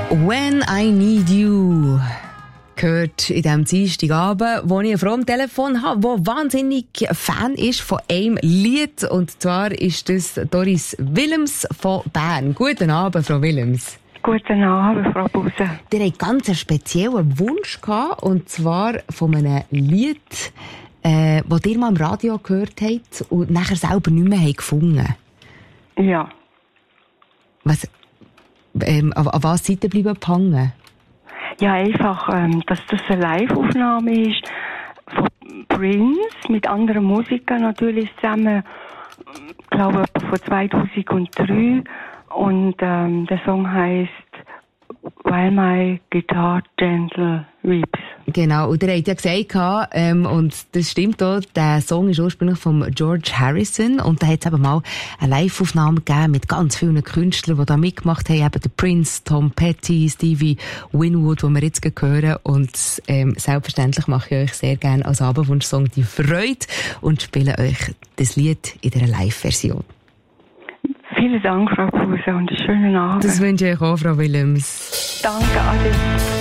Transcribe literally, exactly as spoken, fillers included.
When I Need You gehört in diesem Dienstagabend, wo ich eine Frau am Telefon habe, die wahnsinnig Fan ist von einem Lied. Und zwar ist das Doris Willems von Bern. Guten Abend, Frau Willems. Guten Abend, Frau Buse. Ihr habt ganz einen speziellen Wunsch gehabt, und zwar von einem Lied, äh, das ihr mal im Radio gehört habt und nachher selber nicht mehr gefunden habt. Ja. Was, ähm, an, an was seid ihr bleiben gehangen? Ja, einfach, ähm, dass das eine Live-Aufnahme ist von Prince mit anderen Musikern natürlich zusammen, ich glaube von zweitausenddrei, und ähm, der Song heißt While My Guitar Gentle Weeps. Genau, und ihr habt ja gesagt, ähm, und das stimmt auch, der Song ist ursprünglich von George Harrison, und da hat es eben mal eine Live-Aufnahme gegeben mit ganz vielen Künstlern, die da mitgemacht haben, eben der Prince, Tom Petty, Stevie Winwood, den wir jetzt hören, und ähm, selbstverständlich mache ich euch sehr gerne als Abendwunsch-Song die Freude und spiele euch das Lied in der Live-Version. Vielen Dank, Frau Buse, und einen schönen Abend. Das wünsche ich euch auch, Frau Willems. Danke, Ade.